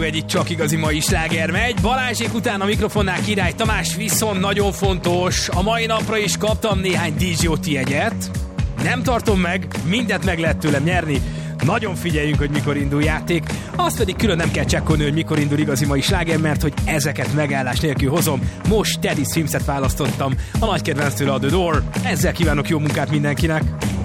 megy itt csak igazi mai sláger megy. Balázsék után a mikrofonnál Király Tamás, viszont nagyon fontos, a mai napra is kaptam néhány DJ-t jegyet. Nem tartom meg, mindent meg lehet tőlem nyerni. Nagyon figyeljünk, hogy mikor indul játék. Azt pedig külön nem kell csekkolni, hogy mikor indul igazi mai sláger, mert hogy ezeket megállás nélkül hozom. Most Teddy Swims-et választottam, a nagy kedvenctől a The Door. Ezzel kívánok jó munkát mindenkinek!